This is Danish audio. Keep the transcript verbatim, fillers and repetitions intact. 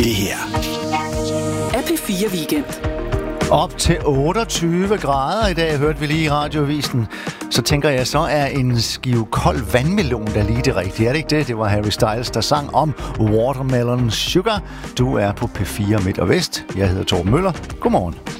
Det her er P fire Weekend. Op til otteogtyve grader i dag, hørte vi lige i radioavisen. Så tænker jeg, så er en skive kold vandmelon der lige det rigtige. Er det ikke det? Det var Harry Styles, der sang om Watermelon Sugar. Du er på P fire Midt og Vest. Jeg hedder Torben Møller. Godmorgen.